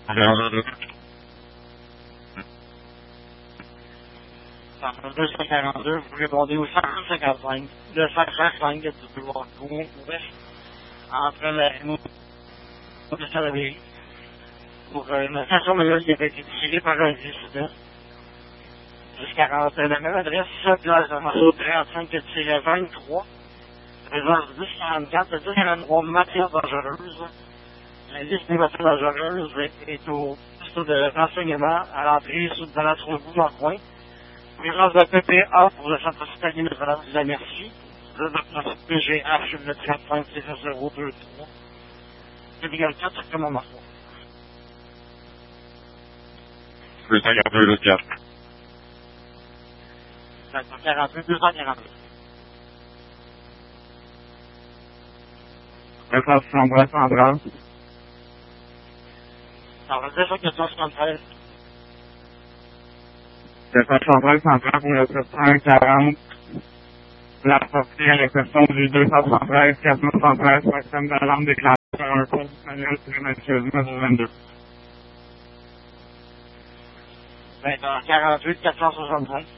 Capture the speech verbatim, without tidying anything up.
Alors, deux cent quarante-deux, vous répondez au cent cinquante-cinq, deux cent cinquante-cinq de Boulevard Ouest, entre la de Salaberry. Pour euh, une station de l'île qui avait été tirée par un dissident. Jusqu'à rentrer la même adresse, place de Marceau trente-cinq, tiré vingt-trois, présence dix quarante-quatre, dix quarante-trois, matière dangereuse. La liste des matières dangereuses est, est au poste de renseignement à l'entrée sous dans la troupe dans le coin. Présence de P P A pour le centre hospitalier de Valence de la Merci. Le docteur P G H, le trente-cinq, six zéro deux trois. deux cent quatre, comme on marque. deux cent quarante-deux, le quatre. deux cent quarante-deux, deux cent quarante-deux. deux cent soixante-treize, cent trente. Alors, deux cent soixante-treize. deux cent soixante-treize, cent trente pour le sept cent quarante. La sortie à l'exception du deux cent soixante-treize, quatre cent soixante-treize, système d'alarme déclenché par un code manuel prématurément de vingt-deux. Ben, dans quarante-huit, quatre cent soixante-treize.